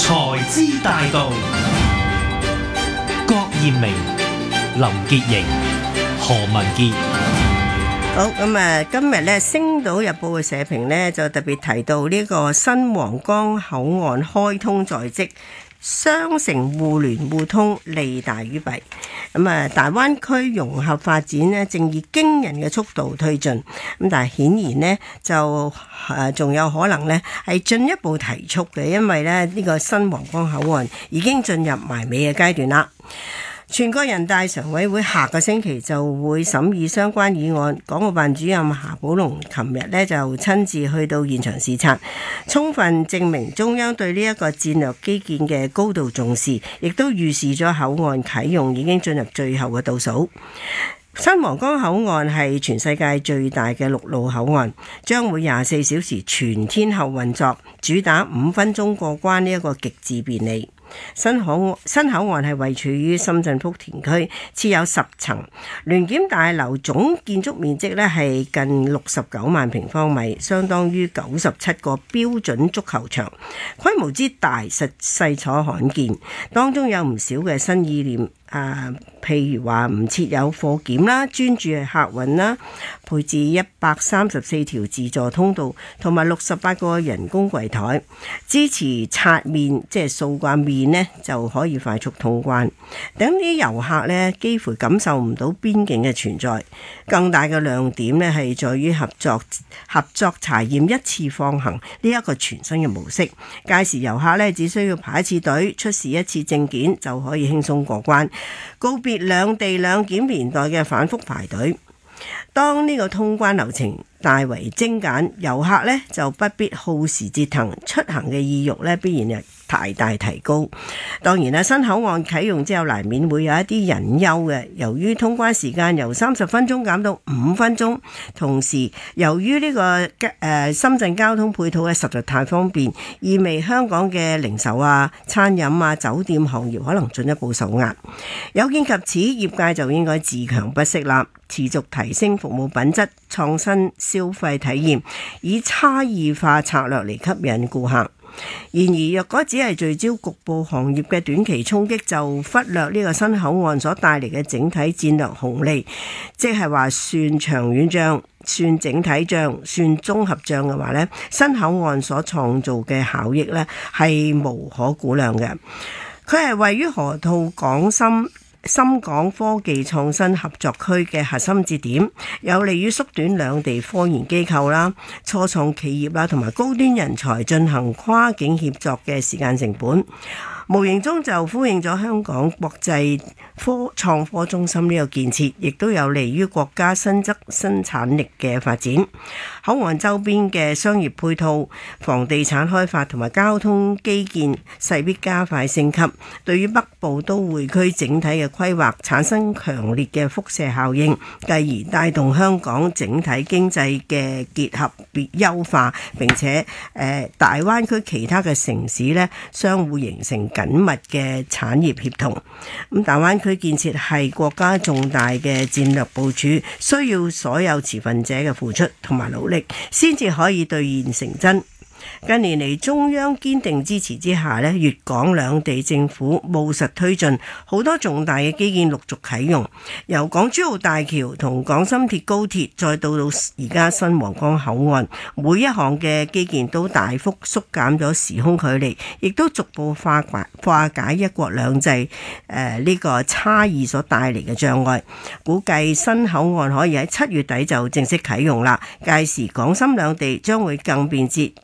財資大道，郭艷明、林潔瑩、何文傑。 好咁今日咧《星島日報》嘅社評咧就特別提到呢個新皇崗口岸開通在即，雙城互聯互通，利大於弊。大灣區融合發展咧正以驚人嘅速度推進，但係顯然呢，就仲有可能呢係進一步提速嘅，因為咧呢個新皇崗口岸已經進入埋尾嘅階段啦。全國人大常委會下個星期就會審議相關議案，港澳辦主任夏寶龍琴日呢就親自去到現場視察，充分證明中央對呢一個戰略基建嘅高度重視，亦都預示咗口岸啟用已經進入最後嘅倒數。新皇崗口岸係全世界最大嘅陸路口岸，將會24小時全天候運作，主打5分鐘過關呢一個極致便利。新口岸係位處於深圳福田區，設有10層，聯檢大樓總建築面積咧係近69萬平方米，相當於97個標準足球場，規模之大實世所罕見。當中有唔少嘅新意念，譬如話唔設有貨檢啦，專注係客運啦，配置134條自助通道同埋68個人工櫃台，支持刷面即係掃掛面呢就可以快速通關，等啲遊客呢幾乎感受唔到邊境嘅存在。更大嘅亮點呢係在於合作查驗一次放行呢一個全新嘅模式，屆時遊客呢只需要排一次隊，出示一次證件就可以輕鬆過關，告別兩地兩檢年代嘅反覆排隊。當呢個通關流程大為精簡，遊客呢就不必耗時折騰，出行嘅意欲呢必然係大大提高。當然啦，新口岸啟用之後難免會有一啲隱憂嘅，由於通關時間由30分鐘減到5分鐘，同時由於呢個深圳交通配套咧實在太方便，意味香港嘅零售啊、餐飲啊、酒店行業可能進一步受壓。有見及此，業界就應該自強不息啦，持續提升服務品質，創新消費體驗，以差異化策略嚟吸引顧客。然而，若果只係聚焦局部行業嘅短期衝擊，就忽略呢個新口岸所帶嚟嘅整體戰略紅利，即係話算長遠帳、算整體帳、算綜合帳嘅話呢，新口岸所創造嘅效益呢係無可估量嘅。佢係位於河套港深港科技創新合作區嘅核心節點，有利於縮短兩地科研機構啦、初創企業啦同埋高端人才進行跨境協作嘅時間成本，無形中就呼應咗香港國際創科中心呢個建設，亦都有利於國家新增生產力嘅發展。口岸周邊嘅商業配套、房地產開發同埋交通基建勢必加快升級，對於北部都會區整體嘅規劃產生強烈嘅輻射效應，繼而帶動香港整體經濟嘅結合優化，並且大灣區其他嘅城市呢相互形成緊密嘅產業協同。咁大灣區建設係國家重大嘅戰略部署，需要所有持份者嘅付出同埋努力，先至可以兌現成真。近年嚟，中央堅定支持之下呢，粵港兩地政府務實推進，好多重大嘅基建陸續啟用，由港珠澳大橋同廣深鐵高鐵，再到而家新皇崗口岸，每一項嘅基建都大幅縮減咗時空距離，亦都逐步化解一國兩制呢個差異所帶嚟嘅障礙。估計新口岸可以喺7月底就正式啟用啦，屆時港深兩地將會更便捷